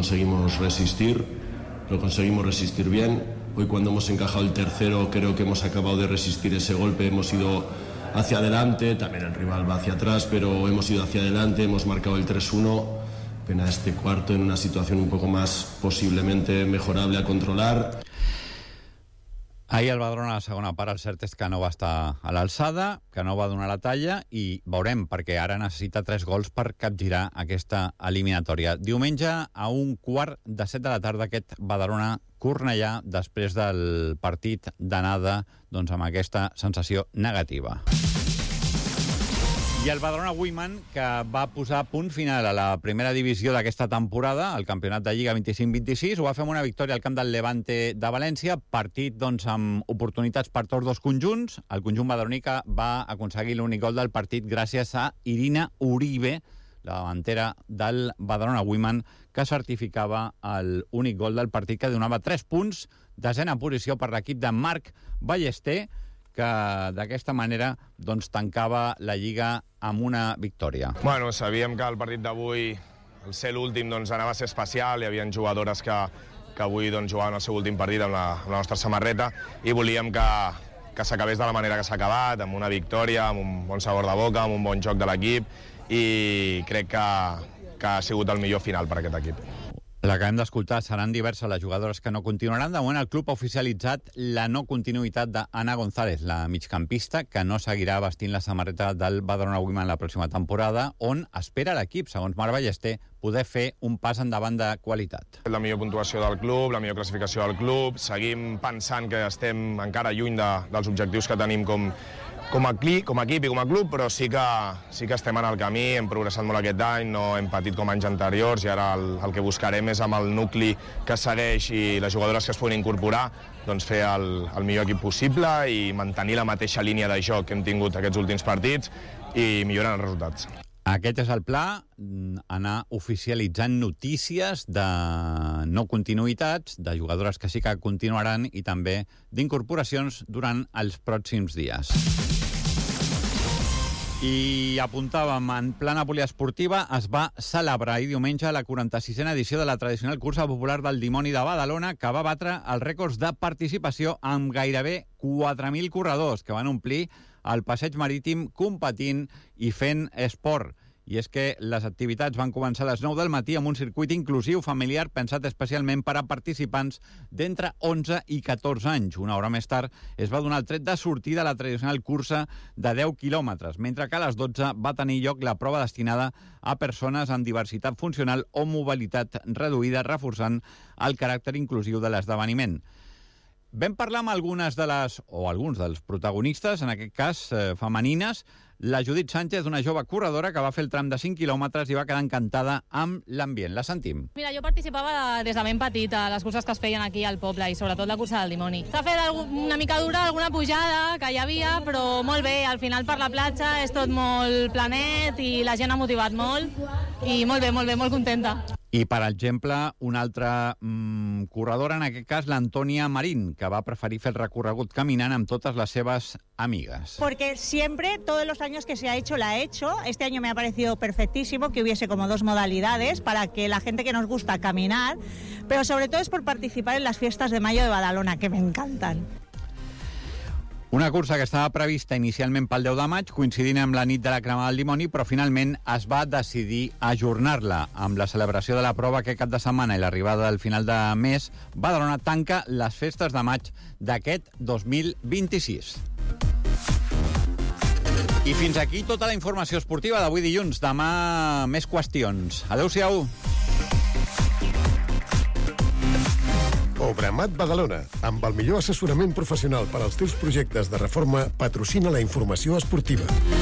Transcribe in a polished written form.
conseguimos resistir, lo conseguimos resistir bien. Hoy cuando hemos encajado el tercero creo que hemos acabado de resistir ese golpe, hemos ido hacia adelante, también el rival va hacia atrás, pero hemos ido hacia adelante, hemos marcado el 3-1, pena este cuarto en una situación un poco más posiblemente mejorable a controlar. Ahir el Badalona a la segona part, el cert és que no va estar a l'alçada, que no va donar la talla, i veurem, perquè ara necessita 3 gols per capgirar aquesta eliminatòria. Diumenge, a 6:15 de la tarda, aquest Badalona-Cornellà, després del partit d'anada, doncs amb aquesta sensació negativa. I el Badalona Women, que va posar punt final a la primera divisió d'aquesta temporada, el campionat de Lliga 25-26, ho va fer amb una victòria al camp del Levante de València, partit doncs, amb oportunitats per tots dos conjunts. El conjunt badaloní va aconseguir l'únic gol del partit gràcies a Irina Uribe, la davantera del Badalona Women, que certificava l'únic gol del partit, que donava 3 punts, desena posició per l'equip de Marc Ballester, que d'aquesta manera doncs, tancava la Lliga amb una victòria. Bueno, sabíem que el partit d'avui, al ser l'últim, doncs, anava a ser especial. Hi havia jugadores que avui doncs, jugaven el seu últim partit amb la nostra samarreta i volíem que s'acabés de la manera que s'ha acabat, amb una victòria, amb un bon sabor de boca, amb un bon joc de l'equip, i crec que ha sigut el millor final per aquest equip. L'acabem d'escoltar, seran diverses les jugadores que no continuaran. De moment el club ha oficialitzat la no continuïtat d'Anna González, la migcampista, que no seguirà vestint la samarreta del Badalona Women la pròxima temporada, on espera l'equip, segons Marc Ballester, poder fer un pas endavant de qualitat. La millor puntuació del club, la millor classificació del club, seguim pensant que estem encara lluny dels objectius que tenim com a equip i com a club, però sí que estem en el camí, hem progressat molt aquest any, no hem patit com anys anteriors, i ara el que buscarem és amb el nucli que segueix i les jugadores que es puguin incorporar, doncs fer el millor equip possible i mantenir la mateixa línia de joc que hem tingut aquests últims partits i millorar els resultats. Aquest és el pla, anar oficialitzant notícies de no continuïtats, de jugadores que sí que continuaran i també d'incorporacions durant els pròxims dies. I apuntàvem, en plana poliesportiva es va celebrar ahir diumenge la 46a edició de la tradicional cursa popular del Dimoni de Badalona, que va batre els rècords de participació amb gairebé 4.000 corredors que van omplir el passeig marítim competint i fent esport. I és que les activitats van començar a les 9 del matí amb un circuit inclusiu familiar pensat especialment per a participants d'entre 11 i 14 anys. Una hora més tard es va donar el tret de sortida a la tradicional cursa de 10 quilòmetres, mentre que a les 12 va tenir lloc la prova destinada a persones amb diversitat funcional o mobilitat reduïda, reforçant el caràcter inclusiu de l'esdeveniment. Vam parlar amb alguns dels protagonistes, en aquest cas femenines. La Judit Sánchez, una jove corredora que va fer el tram de 5 quilòmetres i va quedar encantada amb l'ambient. La sentim. Mira, jo participava des de ben petita a les curses que es feien aquí al poble i sobretot la cursa del Dimoni. S'ha fet una mica dura, alguna pujada que hi havia, però molt bé. Al final per la platja és tot molt planet i la gent ha motivat molt i molt bé, molt contenta. I, per exemple, una altra corredora, en aquest cas l'Antònia Marín, que va preferir fer el recorregut caminant amb totes les seves amigues. Porque siempre, todos los años que se ha hecho, la he hecho. Este año me ha parecido perfectísimo que hubiese como 2 modalidades para que la gente que nos gusta caminar, pero sobre todo es por participar en las fiestas de mayo de Badalona, que me encantan. Una cursa que estava prevista inicialment pel 10 de maig, coincidint amb la nit de la cremada del dimoni, però finalment es va decidir ajornar-la. Amb la celebració de la prova aquest cap de setmana i l'arribada del final de mes, Badalona tanca les festes de maig d'aquest 2026. I fins aquí tota la informació esportiva d'avui dilluns. Demà més qüestions. Adéu-siau. Obramat Badalona, amb el millor assessorament professional per als teus projectes de reforma, patrocina la informació esportiva.